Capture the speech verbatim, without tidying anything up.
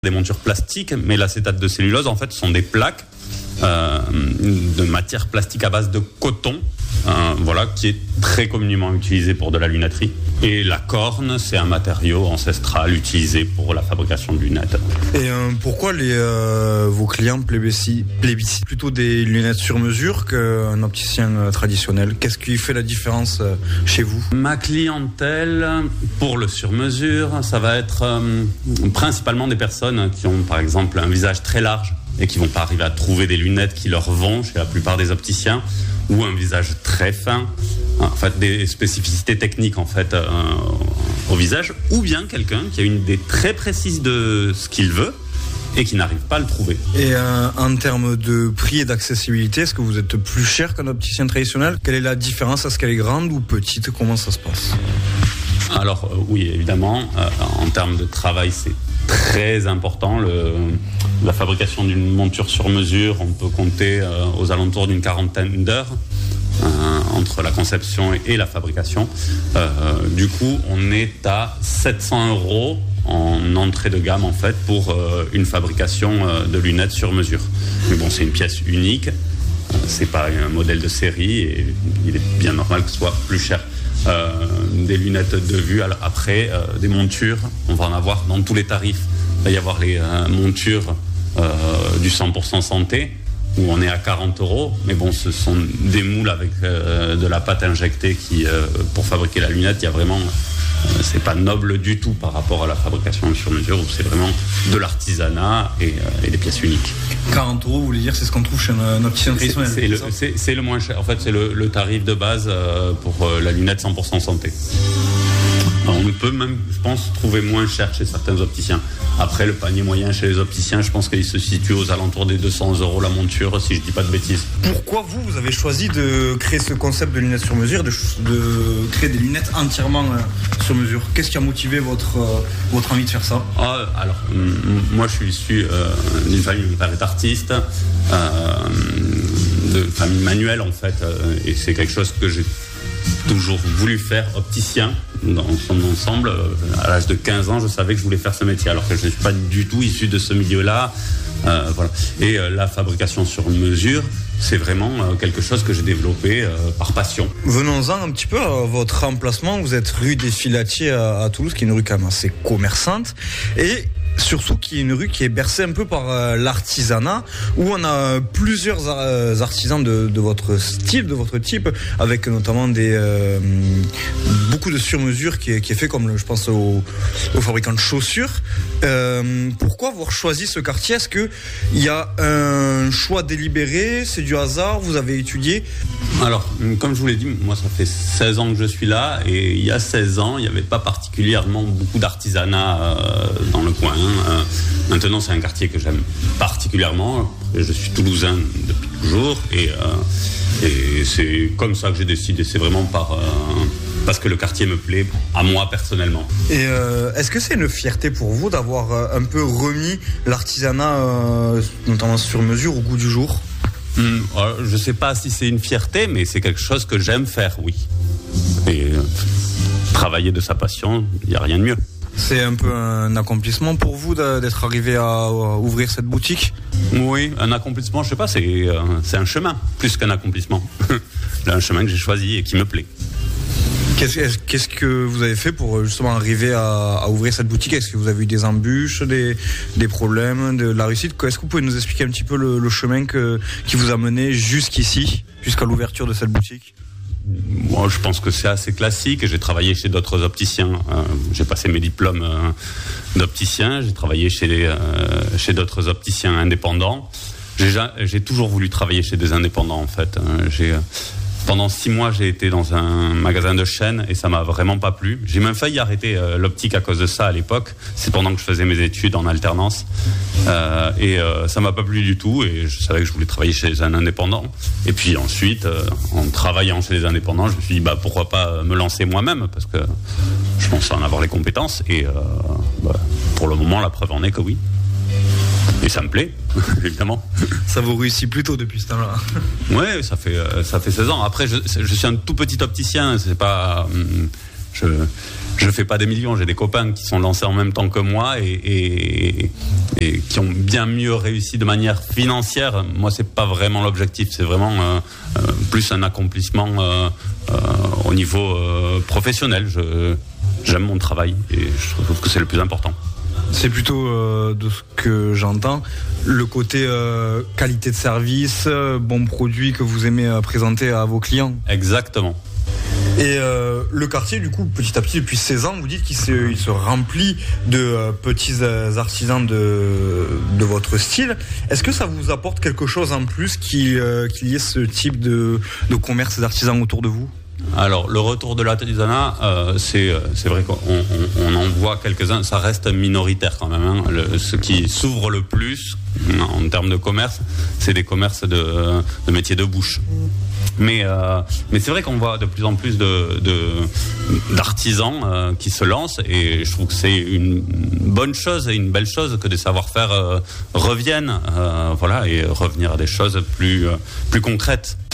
des montures plastiques, mais l'acétate de cellulose, en fait, sont des plaques euh, de matière plastique à base de coton, euh, voilà, qui est très communément utilisé pour de la lunetterie. Et la corne, c'est un matériau ancestral utilisé pour la fabrication de lunettes. Et euh, pourquoi les, euh, vos clients plébiscitent, plébiscitent plutôt des lunettes sur mesure qu'un opticien euh, traditionnel? Qu'est-ce qui fait la différence euh, chez vous? Ma clientèle, pour le sur-mesure, ça va être euh, principalement des personnes qui ont par exemple un visage très large et qui vont pas arriver à trouver des lunettes qui leur vont chez la plupart des opticiens, ou un visage très fin, en fait des spécificités techniques en fait euh, au visage, ou bien quelqu'un qui a une idée très précise de ce qu'il veut et qui n'arrive pas à le trouver. Et euh, en termes de prix et d'accessibilité, est-ce que vous êtes plus cher qu'un opticien traditionnel? Quelle est la différence? Est-ce qu'elle est grande ou petite? Comment ça se passe? Alors euh, oui, évidemment, euh, en termes de travail, c'est très important. Le, la fabrication d'une monture sur mesure, on peut compter euh, aux alentours d'une quarantaine d'heures euh, entre la conception et, et la fabrication. Euh, du coup, on est à sept cents euros en entrée de gamme en fait pour euh, une fabrication euh, de lunettes sur mesure. Mais bon, c'est une pièce unique, euh, c'est pas un modèle de série et il est bien normal que ce soit plus cher. Euh, des lunettes de vue. Alors après, euh, des montures, on va en avoir dans tous les tarifs. Il va y avoir les euh, montures euh, du cent pour cent santé, où on est à quarante euros. Mais bon, ce sont des moules avec euh, de la pâte injectée qui, euh, pour fabriquer la lunette, il y a vraiment... Euh, c'est pas noble du tout par rapport à la fabrication sur mesure, où c'est vraiment de l'artisanat et, euh, et des pièces uniques. quarante euros, vous voulez dire, c'est ce qu'on trouve chez un opticien traditionnel? C'est, c'est, le, c'est, c'est le moins cher. En fait, c'est le, le tarif de base euh, pour euh, la lunette cent pour cent santé. Alors, on peut même, je pense, trouver moins cher chez certains opticiens. Après, le panier moyen chez les opticiens, je pense qu'il se situe aux alentours des deux cents euros la monture, si je dis pas de bêtises. Pourquoi vous, vous avez choisi de créer ce concept de lunettes sur mesure, de, de créer des lunettes entièrement euh, sur mesure? Qu'est-ce qui a motivé votre, euh, votre envie de faire ça? Ah, alors, m- moi, je suis issu euh, d'une famille, mon père est artiste, euh, de famille manuelle, en fait, euh, et c'est quelque chose que j'ai toujours voulu faire, opticien dans son ensemble. À l'âge de quinze ans, je savais que je voulais faire ce métier, alors que je ne suis pas du tout issu de ce milieu-là. Euh, voilà. Et euh, la fabrication sur mesure, c'est vraiment euh, quelque chose que j'ai développé euh, par passion. Venons-en un petit peu à votre emplacement. Vous êtes rue des Filatiers à, à Toulouse, qui est une rue quand même assez commerçante. Et surtout qui est une rue qui est bercée un peu par euh, l'artisanat, où on a plusieurs euh, artisans de, de votre style, de votre type, avec notamment des euh, beaucoup de sur-mesure qui est, qui est fait, comme le, je pense aux, aux fabricants de chaussures. Euh, pourquoi avoir choisi ce quartier? Est-ce que il y a un choix délibéré? C'est du hasard? Vous avez étudié? Alors, comme je vous l'ai dit, moi ça fait seize ans que je suis là, et il y a seize ans, il n'y avait pas particulièrement beaucoup d'artisanat euh, dans le coin. Euh, maintenant, c'est un quartier que j'aime particulièrement. Je suis toulousain depuis toujours, et, euh, et c'est comme ça que j'ai décidé. C'est vraiment par, euh, parce que le quartier me plaît, à moi personnellement. Et euh, est-ce que c'est une fierté pour vous d'avoir euh, un peu remis l'artisanat, euh, notamment sur mesure, au goût du jour? Mmh, je ne sais pas si c'est une fierté, mais c'est quelque chose que j'aime faire, oui. Et euh, travailler de sa passion, il n'y a rien de mieux. C'est un peu un accomplissement pour vous d'être arrivé à ouvrir cette boutique? Oui, un accomplissement, je sais pas, c'est, euh, c'est un chemin, plus qu'un accomplissement. Un chemin que j'ai choisi et qui me plaît. Qu'est-ce, qu'est-ce que vous avez fait pour justement arriver à, à ouvrir cette boutique? Est-ce que vous avez eu des embûches, des, des problèmes, de la réussite? Est-ce que vous pouvez nous expliquer un petit peu le, le chemin que, qui vous a mené jusqu'ici, jusqu'à l'ouverture de cette boutique? Moi, je pense que c'est assez classique. J'ai travaillé chez d'autres opticiens. Euh, j'ai passé mes diplômes euh, d'opticien. J'ai travaillé chez, les, euh, chez d'autres opticiens indépendants. J'ai, j'ai toujours voulu travailler chez des indépendants, en fait. J'ai, pendant six mois, j'ai été dans un magasin de chaîne et ça m'a vraiment pas plu. J'ai même failli arrêter euh, l'optique à cause de ça à l'époque. C'est pendant que je faisais mes études en alternance. Euh, et euh, ça m'a pas plu du tout, et je savais que je voulais travailler chez un indépendant. Et puis ensuite, euh, en travaillant chez les indépendants, je me suis dit bah, pourquoi pas me lancer moi-même, parce que je pense en avoir les compétences. Et euh, bah, pour le moment, la preuve en est que oui. Et ça me plaît, évidemment. Ça vous réussit plutôt depuis ce temps-là? Ouais, ça fait, ça fait seize ans. Après, je, je suis un tout petit opticien, c'est pas... Je, je fais pas des millions. J'ai des copains qui sont lancés en même temps que moi et, et, et qui ont bien mieux réussi de manière financière. Moi, c'est pas vraiment l'objectif. C'est vraiment euh, euh, plus un accomplissement euh, euh, au niveau euh, professionnel. Je, j'aime mon travail et je trouve que c'est le plus important. C'est plutôt euh, de ce que j'entends, le côté euh, qualité de service, euh, bon produit que vous aimez euh, présenter à vos clients. Exactement. Et euh, le quartier, du coup, petit à petit, depuis seize ans, vous dites qu'il se, il se remplit de euh, petits euh, artisans de, de votre style. Est-ce que ça vous apporte quelque chose en plus qu'il, euh, qu'il y ait ce type de, de commerce d'artisans autour de vous ? Alors, le retour de l'artisanat, euh, c'est, c'est vrai qu'on on, on en voit quelques-uns, ça reste minoritaire quand même. Hein. Le, ce qui s'ouvre le plus en termes de commerce, c'est des commerces de, de métiers de bouche. Mais, euh, mais c'est vrai qu'on voit de plus en plus de, de, d'artisans euh, qui se lancent et je trouve que c'est une bonne chose et une belle chose que des savoir-faire euh, reviennent euh, voilà, et revenir à des choses plus, euh, plus concrètes.